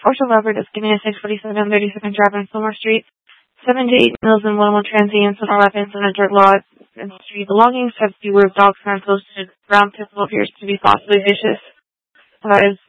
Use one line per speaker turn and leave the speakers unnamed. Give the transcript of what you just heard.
Orchard Leopard is giving a 6:47 30-second drive on Fillmore Street. 7 to 8 males and 1 transients with weapons in a dirt lot and street belongings. Have beware of dogs found posted. Brown pit bull appears to be possibly vicious. Is